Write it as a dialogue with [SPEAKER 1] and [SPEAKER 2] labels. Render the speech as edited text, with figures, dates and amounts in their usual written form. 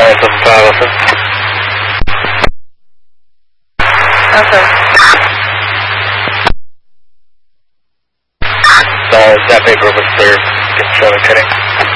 [SPEAKER 1] 75,
[SPEAKER 2] Okay.
[SPEAKER 1] that paper was clear. Can show me cutting.